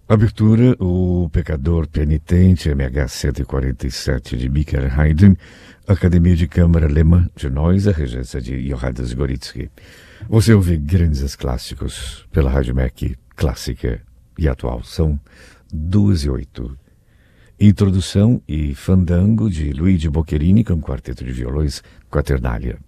Abertura, O Pecador Penitente, MH 147 de Michael Haydn, Academia de Câmara Alemã de Neuss, a regência de Johannes Goritsky. Você ouve grandes clássicos pela Rádio MEC Clássica e Atual. São 2:08. Introdução e Fandango de Luigi Boccherini com quarteto de violões Quaternália.